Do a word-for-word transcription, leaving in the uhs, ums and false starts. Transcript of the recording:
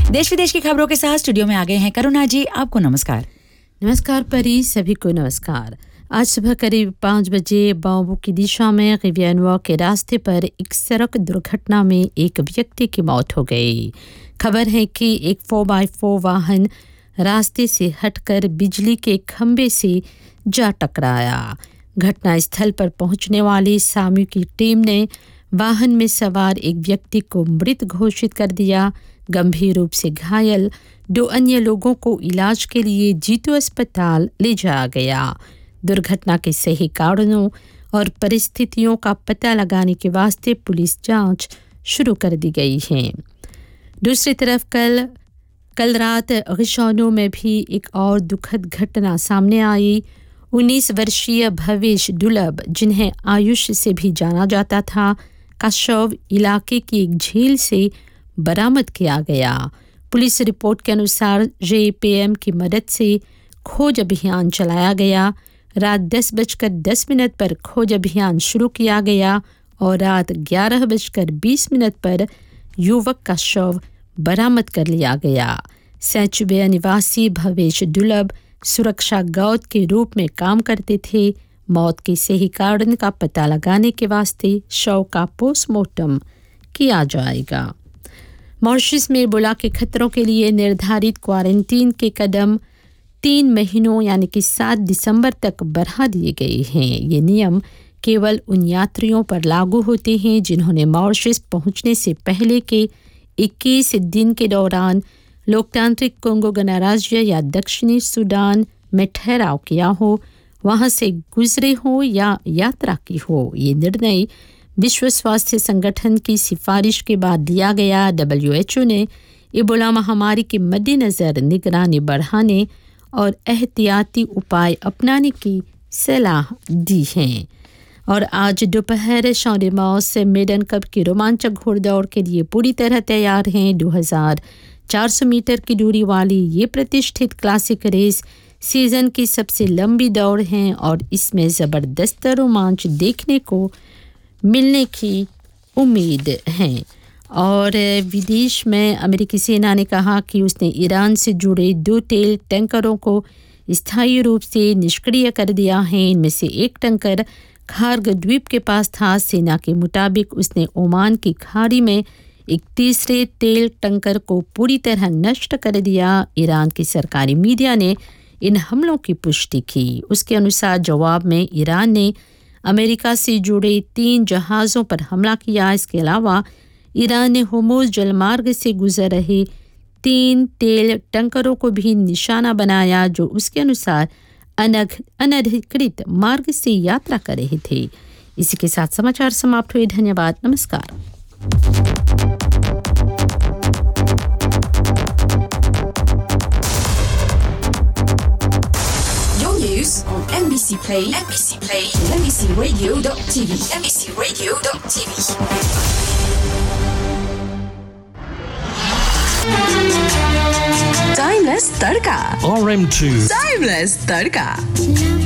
देश विदेश की खबरों के साथ स्टूडियो में आ गए हैं करुणा जी। आपको नमस्कार। नमस्कार परी, सभी को नमस्कार। आज सुबह करीब पाँच बजे बांबू की दिशा में रिवियानवा के रास्ते पर एक सड़क दुर्घटना में एक व्यक्ति की मौत हो गई। खबर है कि एक फोर बाई फोर वाहन रास्ते से हटकर बिजली के खंभे से जा टकराया। घटनास्थल पर पहुंचने वाली सामू की टीम ने वाहन में सवार एक व्यक्ति को मृत घोषित कर दिया। गंभीर रूप से घायल दो अन्य लोगों को इलाज के लिए जीतू अस्पताल ले जाया गया। दुर्घटना के सही कारणों और परिस्थितियों का पता लगाने के वास्ते पुलिस जांच शुरू कर दी गई है। दूसरी तरफ कल कल रात गिशानो में भी एक और दुखद घटना सामने आई। उन्नीस वर्षीय भवेश दुलभ, जिन्हें आयुष से भी जाना जाता था, का शव इलाके की एक झील से बरामद किया गया। पुलिस रिपोर्ट के अनुसार जेपीएम की मदद से खोज अभियान चलाया गया। रात दस बजकर दस मिनट पर खोज अभियान शुरू किया गया और रात ग्यारह बजकर बीस मिनट पर युवक का शव बरामद कर लिया गया। सैचुबे निवासी भवेश दुलभ सुरक्षा गार्ड के रूप में काम करते थे। मौत के सही कारण का पता लगाने के वास्ते शव का पोस्टमार्टम किया जाएगा। मॉरिशस में इबोला के खतरों के लिए निर्धारित क्वारंटीन के कदम तीन महीनों यानी कि सात दिसंबर तक बढ़ा दिए गए हैं। ये नियम केवल उन यात्रियों पर लागू होते हैं जिन्होंने मॉरिशस पहुंचने से पहले के इक्कीस दिन के दौरान लोकतांत्रिक कोंगो गणराज्य या दक्षिणी सूडान में ठहराव किया हो, वहां से गुजरे हो या यात्रा की हो। ये निर्णय विश्व स्वास्थ्य संगठन की सिफारिश के बाद लिया गया। डब्ल्यू एच ओ ने इबोला महामारी के मद्देनज़र निगरानी बढ़ाने और एहतियाती उपाय अपनाने की सलाह दी है। और आज दोपहर शॉन्डेमॉस से मेडन कप की रोमांचक घोड़दौड़ के लिए पूरी तरह तैयार हैं। दो हज़ार चार सौ मीटर की दूरी वाली ये प्रतिष्ठित क्लासिक रेस सीजन की सबसे लंबी दौड़ है और इसमें ज़बरदस्त रोमांच देखने को मिलने की उम्मीद है। और विदेश में अमेरिकी सेना ने कहा कि उसने ईरान से जुड़े दो तेल टैंकरों को स्थायी रूप से निष्क्रिय कर दिया है। इनमें से एक टैंकर खार्ग द्वीप के पास था। सेना के मुताबिक उसने ओमान की खाड़ी में एक तीसरे तेल टैंकर को पूरी तरह नष्ट कर दिया। ईरान की सरकारी मीडिया ने इन हमलों की पुष्टि की। उसके अनुसार जवाब में ईरान ने अमेरिका से जुड़े तीन जहाज़ों पर हमला किया। इसके अलावा ईरान ने होर्मुज़ जलमार्ग से गुजर रहे तीन तेल टैंकरों को भी निशाना बनाया जो उसके अनुसार अनग अनधिकृत मार्ग से यात्रा कर रहे थे। इसी के साथ समाचार समाप्त हुए। धन्यवाद, नमस्कार। News on M B C Play, M B C Play, M B C Radio dot T V, M B C Radio dot T V. Timeless Tadka. R M two. Timeless Tadka.